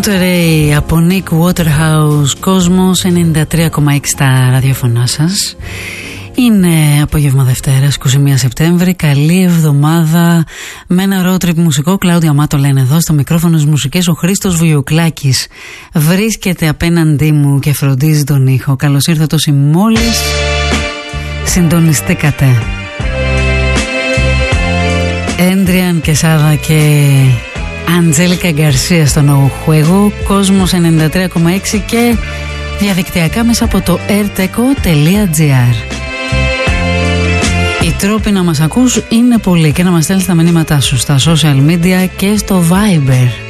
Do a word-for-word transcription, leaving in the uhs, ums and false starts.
Monterey από Nick Waterhouse, Κόσμος ενενήντα τρία κόμμα έξι στα ραδιοφωνά σας. Είναι απόγευμα Δευτέρας, είκοσι μία Σεπτέμβρη. Καλή εβδομάδα με ένα road trip μουσικό. Κλάουδια Μάτο λένε εδώ στο μικρόφωνο στις μουσικές. Ο Χρήστος Βουγιουκλάκης βρίσκεται απέναντί μου και φροντίζει τον ήχο. Καλώς ήρθατε όσοι μόλις συντονιστήκατε. Έντριαν Κεσάδα και Αντζέλικα Γκαρσία στο Νοουχουέγο, Κόσμος ενενήντα τρία κόμμα έξι και διαδικτυακά μέσα από το airteco τελεία gr. Οι τρόποι να μας ακούς είναι πολλοί και να μας στέλνεις τα μηνύματά σου στα social media και στο Viber